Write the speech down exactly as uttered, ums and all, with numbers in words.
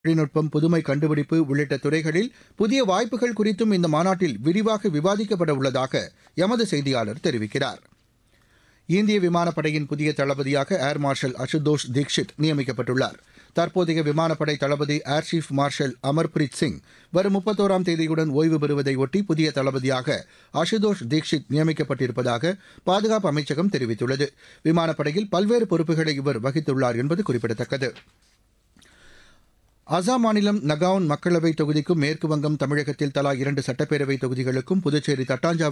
தொழில்நுட்பம், புதுமை கண்டுபிடிப்பு உள்ளிட்ட துறைகளில் புதிய வாய்ப்புகள் குறித்தும் இந்த மாநாட்டில் விரிவாக விவாதிக்கப்பட உள்ளதாக எமது செய்தியாளர் தெரிவிக்கிறார். இந்திய விமானப்படையின் புதிய தளபதியாக ஏர் மார்ஷல் அசுதோஷ் தீக்ஷித் நியமிக்கப்பட்டுள்ளார். தற்போதைய விமானப்படை தளபதி air chief marshal Amarpreet Singh வரும் முப்பத்தோராம் தேதியுடன் ஓய்வு பெறுவதையொட்டி புதிய தளபதியாக அசுதோஷ் தீக்ஷித் நியமிக்கப்பட்டிருப்பதாக பாதுகாப்பு அமைச்சகம் தெரிவித்துள்ளது. விமானப்படையில் பல்வேறு பொறுப்புகளை இவர் வகித்துள்ளார் என்பது குறிப்பிடத்தக்கது. அசாம் மாநிலம் நகாவுன் மக்களவைத் தொகுதிக்கும் மேற்குவங்கம் தமிழகத்தில் தலா இரண்டு சட்டப்பேரவைத் தொகுதிகளுக்கும் புதுச்சேரி தட்டாஞ்சாவடி